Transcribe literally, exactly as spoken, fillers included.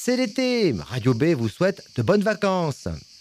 c'est l'été. Radio B vous souhaite de bonnes vacances.